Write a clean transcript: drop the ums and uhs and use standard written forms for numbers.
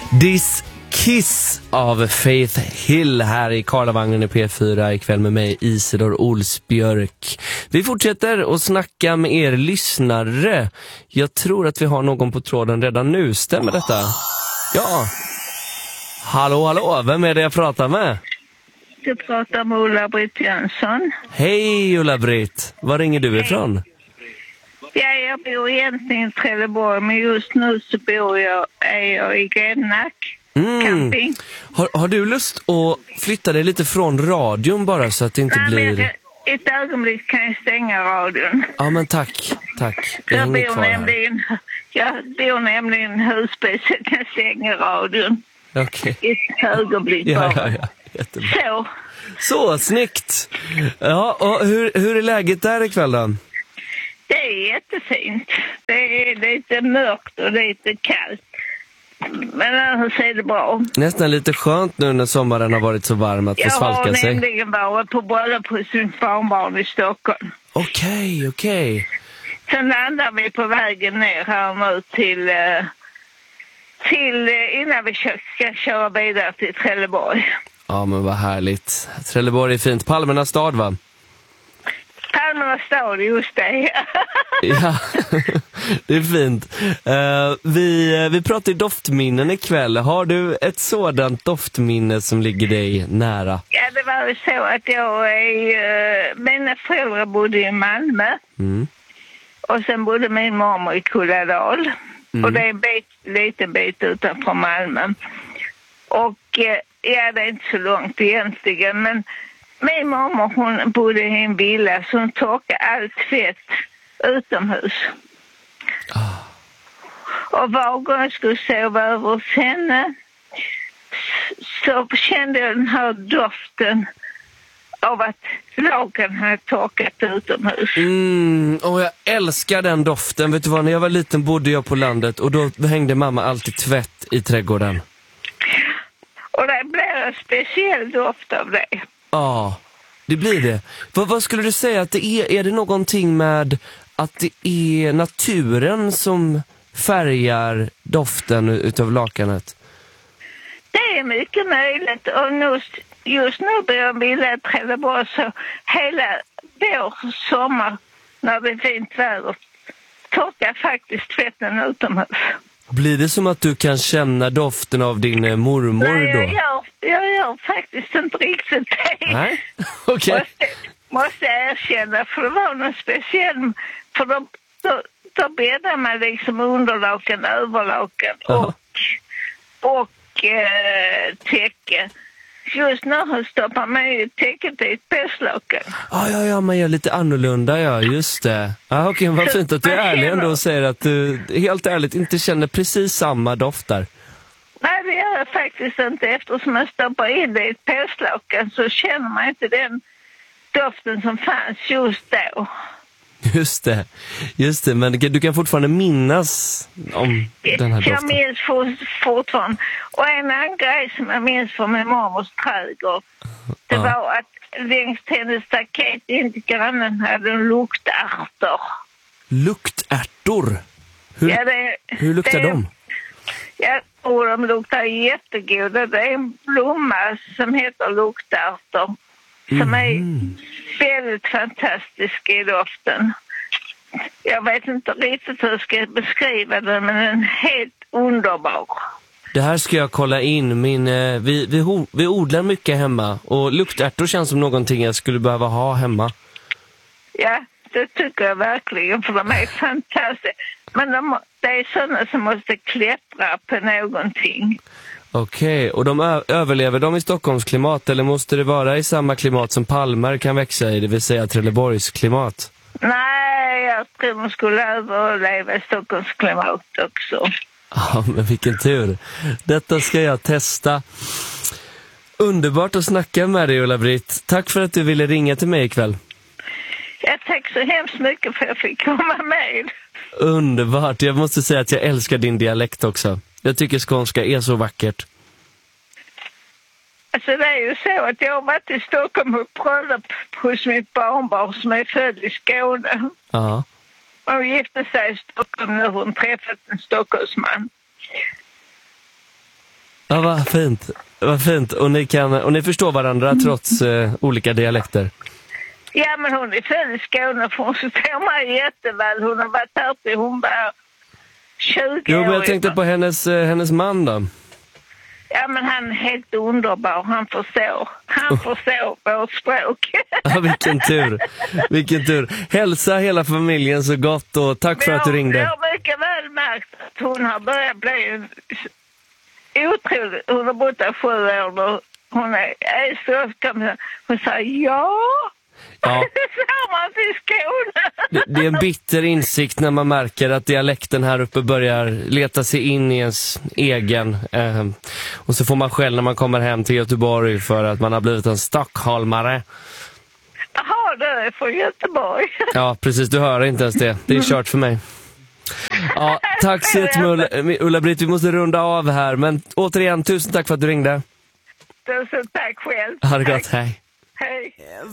This Kiss av Faith Hill här i Karlavagnen i P4 ikväll med mig, Isidor Olsbjörk. Vi fortsätter att snacka med er lyssnare. Jag tror att vi har någon på tråden redan nu. Stämmer detta? Ja. Hallå, vem är det jag pratar med? Du pratar med Ulla-Britt Jönsson. Hej Ulla-Britt, var ringer du ifrån? Ja, jag bor egentligen i Trelleborg, men just nu så är jag i Grennack camping. Har du lust att flytta dig lite från radion bara så att det inte blir... Men ett ögonblick kan jag stänga radion. Ja, men tack. Jag bor nämligen husby så jag kan stänga radion. Okej. Ett ögonblick bara. Ja. Jättebra. Så, snyggt. Ja, och hur är läget där ikväll då? Det är jättefint. Det är lite mörkt och lite kallt. Men annars är det bra. Nästan lite skönt nu när sommaren har varit så varm att få svalka sig. Jag har nämligen varit på bröllop hos sin farbarn i Stockholm. Okej. Sen landar vi på vägen ner här nu till innan vi ska köra vidare till Trelleborg. Ja, men vad härligt. Trelleborg är fint. Palmernas stad, va? Palmernas stad, just det. Ja, det är fint. Vi pratar ju doftminnen ikväll. Har du ett sådant doftminne som ligger dig nära? Ja, det var ju så att mina föräldrar bodde i Malmö. Och sen bodde min mormor i Kulladal. Och det är en liten bit utanför Malmö. Och ja, det är inte så långt egentligen, men min mamma, hon bodde i en villa så hon torkade allt fett utomhus. Och var gång jag skulle sova över hos henne så kände jag den här doften av att lakan hade torkat utomhus. Och jag älskar den doften. Vet du vad, när jag var liten bodde jag på landet och då hängde mamma alltid tvätt i trädgården. Och det blir en speciell doft av det. Ja, det blir det. Vad skulle du säga att det är? Är det någonting med att det är naturen som färgar doften utav lakanet? Det är mycket möjligt. Och just nu blir jag vilja Trelleborg så hela vår sommar när det är fint väder torkar faktiskt tvätten utomhus. Blir det som att du kan känna doften av din mormor då? Nej, jag gör faktiskt inte riktigt det. Nej, okej. Måste jag erkänna, för det var något speciellt. För då bäddar man liksom underlaken, överlaken och täcke. Just nu stoppar man ju täcket i ett pälslaken. Ja, man gör lite annorlunda, ja, just det. Ja, okej, vad fint att du är ärlig ändå och säger att du helt ärligt inte känner precis samma doftar. Nej, det gör jag faktiskt inte. Eftersom man stoppar in det i ett pälslaken så känner man inte den doften som fanns just då. Just det, men du kan fortfarande minnas om den här doften. Jag minns fortfarande. Och en annan grej som jag minns från min mormors trädgård, det var att längs hennes staket inte grannen hade luktärtor. Luktärtor? Hur luktar de? Ja, och de luktar jättegoda. Det är en blomma som heter luktärtor. Som är väldigt fantastisk i doften. Jag vet inte riktigt hur jag ska beskriva den, men den är helt underbar. Det här ska jag kolla in. Vi odlar mycket hemma och luktärtor känns som någonting jag skulle behöva ha hemma. Ja, det tycker jag verkligen, för de är fantastiska. Men det är sådana som måste klättra på någonting. Okej, och överlever de i Stockholms klimat eller måste det vara i samma klimat som palmer kan växa i, det vill säga Trelleborgs klimat? Nej, jag tror de skulle överleva i Stockholms klimat också. Ja, men vilken tur. Detta ska jag testa. Underbart att snacka med dig, Ulla-Britt. Tack för att du ville ringa till mig ikväll. Ja, tack så hemskt mycket för att jag fick komma med. Underbart. Jag måste säga att jag älskar din dialekt också. Jag tycker skånska är så vackert. Alltså det är ju så att jag har varit i Stockholm och prövat hos mitt barnbarn som är född i Skåne. Ja. Hon gifte sig i Stockholm när hon träffat en stockholmsman. Ja, vad fint. Vad fint. Och ni förstår varandra trots olika dialekter? Ja, men hon är född i Skåne, för hon förstår mig jätteväl. Hon har varit här till hon var 20 år. Jo, men jag tänkte på hennes man då. Ja, men han är helt underbar. Han förstår vårt språk. Ja, vilken tur. Hälsa hela familjen så gott och tack för att du ringde. Jag har mycket väl märkt att hon har börjat bli otroligt. Hon har bott där 7 år nu. Hon är så kan hon säger ja. Tillsammans i Skåne. Det är en bitter insikt när man märker att dialekten här uppe börjar leta sig in i ens egen. Och så får man själv när man kommer hem till Göteborg för att man har blivit en stockholmare. Jaha, du är från Göteborg. Ja, precis. Du hör inte ens det. Det är kört för mig. Ja, tack så jättemycket Ulla-Britt. Vi måste runda av här. Men återigen, tusen tack för att du ringde. Tusen tack själv. Ha det gott, hej.